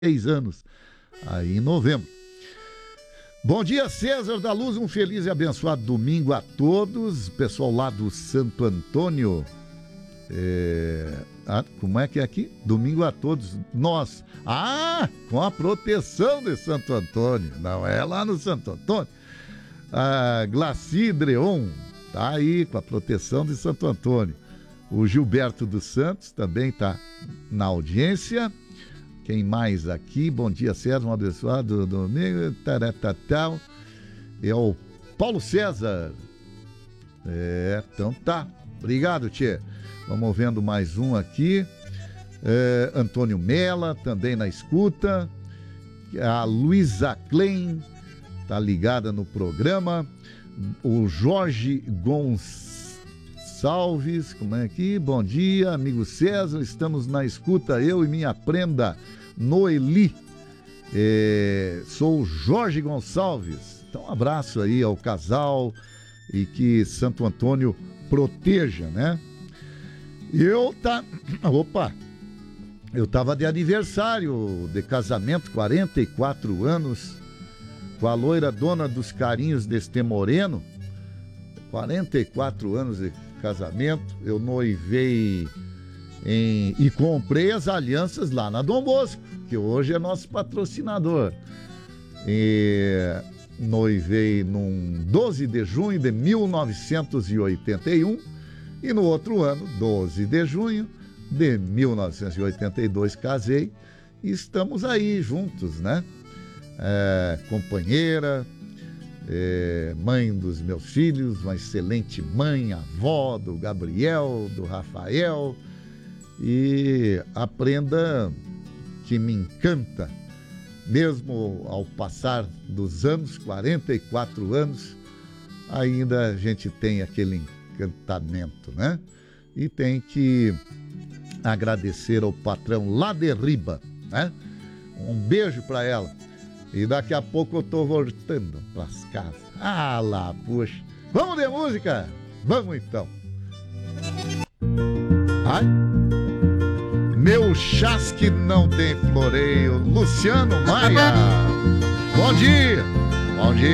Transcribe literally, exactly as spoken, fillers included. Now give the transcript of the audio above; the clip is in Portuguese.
seis anos, aí em novembro. Bom dia, César da Luz, um feliz e abençoado domingo a todos. Pessoal lá do Santo Antônio, é... ah, como é que é aqui? Domingo a todos, nós, ah, com a proteção de Santo Antônio, não é lá no Santo Antônio. A Glaci Dreon tá aí com a proteção de Santo Antônio. O Gilberto dos Santos também está na audiência. Quem mais aqui? Bom dia, César, um abençoado domingo. Taratatal. É o Paulo César. É, então tá. Obrigado, tchê. Vamos vendo mais um aqui. É, Antônio Mela, também na escuta. A Luísa Klein tá ligada no programa. O Jorge Gonçalves, como é aqui? Bom dia, amigo César, estamos na escuta, eu e minha prenda Noeli. É, sou o Jorge Gonçalves. Então, um abraço aí ao casal e que Santo Antônio proteja, né? Eu tá... Opa! Eu tava de aniversário de casamento, quarenta e quatro anos, com a loira dona dos carinhos deste moreno. quarenta e quatro anos de casamento. Eu noivei em, e comprei as alianças lá na Dom Bosco, que hoje é nosso patrocinador. E noivei num doze de junho de mil novecentos e oitenta e um e no outro ano, doze de junho de mil novecentos e oitenta e dois, casei e estamos aí juntos, né? É, companheira, é, mãe dos meus filhos, uma excelente mãe, avó do Gabriel, do Rafael, e a prenda que me encanta, mesmo ao passar dos anos, quarenta e quatro anos, ainda a gente tem aquele encantamento, né? E tem que agradecer ao patrão lá de Riba, né? Um beijo para ela. E daqui a pouco eu tô voltando pras casas. Ah lá, puxa. Vamos de música? Vamos então. Ai. Meu chasque não tem floreio. Luciano Maia. Bom dia. Bom dia.